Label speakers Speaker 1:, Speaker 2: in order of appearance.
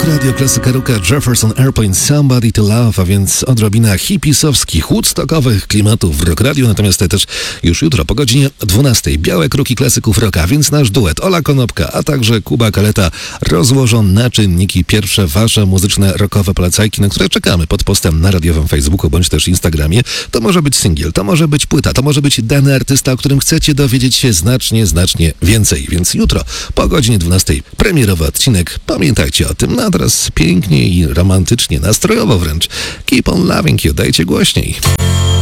Speaker 1: Rock Radio, klasyka rocka, Jefferson Airplane, Somebody to Love, a więc odrobina hipisowskich, woodstockowych klimatów w Rock Radio, natomiast też już jutro po godzinie 12 białe kruki klasyków rocka, więc nasz duet Ola Konopka, a także Kuba Kaleta rozłożą na czynniki pierwsze wasze muzyczne rockowe polecajki, na które czekamy pod postem na radiowym Facebooku bądź też Instagramie. To może być singiel, to może być płyta, to może być dany artysta, o którym chcecie dowiedzieć się znacznie więcej, więc jutro po godzinie 12 premierowy odcinek. Pamiętajcie o tym. No a teraz pięknie i romantycznie, nastrojowo wręcz. Keep on loving you, dajcie głośniej.